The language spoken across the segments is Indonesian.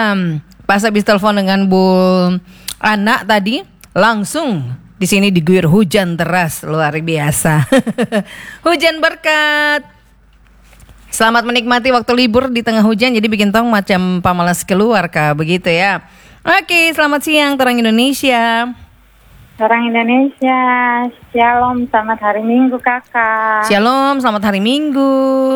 Pas habis telepon dengan Bu Ana tadi, langsung di sini diguyur hujan deras luar biasa. Hujan berkat. Selamat menikmati waktu libur di tengah hujan, jadi bikin tong macam pamalas keluar kah, begitu ya. Oke, selamat siang Terang Indonesia. Orang Indonesia, Shalom, selamat hari Minggu kakak. Shalom, selamat hari Minggu.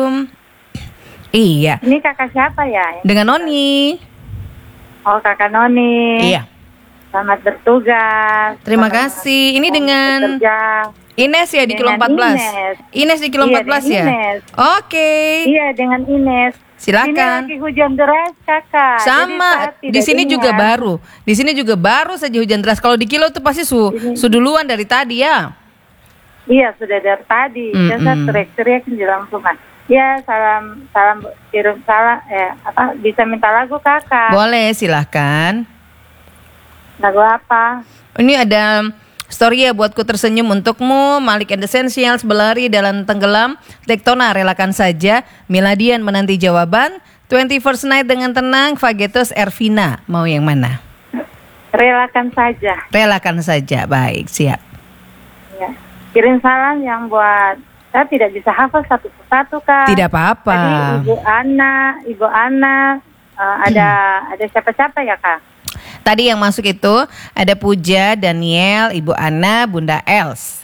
Iya. Ini kakak siapa ya? Dengan Noni. Oh, kakak Noni. Iya. Selamat bertugas. Terima kasih. Ini dengan bekerja. Ines ya di kilo 14. Ines di kilo 14 ya. Ines. Oke. Iya, dengan Ines. Silakan. Ini lagi hujan deras kakak. Sama. Di sini juga baru. Di sini juga baru saja hujan deras. Kalau di kilo tuh pasti duluan dari tadi ya. Iya, sudah dari tadi. Saya teriak-teriak di Lampung. Ya, salam kirim salam bisa minta lagu kakak. Boleh, silahkan. Lagu apa? Ini ada story ya buatku tersenyum untukmu, Malik and Essentials, Berlari Dalam Tenggelam, Tektona Relakan Saja, Miladian Menanti Jawaban, 21st Night Dengan Tenang, Fagetos Ervina. Mau yang mana? Relakan saja. Relakan saja, baik, siap. Ya. Kirim salam yang buat, saya tidak bisa hafal satu persatu kak. Tidak apa-apa. Tadi Ibu Ana, ada siapa-siapa ya kak? Tadi yang masuk itu ada Puja, Daniel, Ibu Ana, Bunda Els.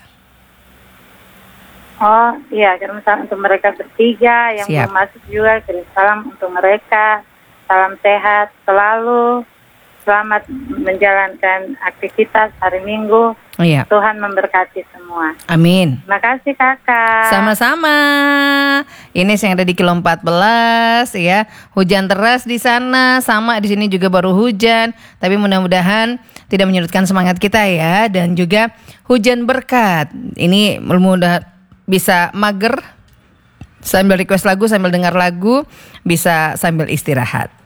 Oh iya, kirim salam untuk mereka bertiga. Yang belum masuk juga kirim salam untuk mereka. Salam sehat selalu. Selamat menjalankan aktivitas hari Minggu. Iya. Tuhan memberkati semua. Amin. Terima kasih kakak. Sama-sama. Ini yang ada di kilo 14 ya. Hujan deras di sana, sama di sini juga baru hujan. Tapi mudah-mudahan tidak menyurutkan semangat kita ya. Dan juga hujan berkat. Ini mudah bisa mager sambil request lagu, sambil dengar lagu, bisa sambil istirahat.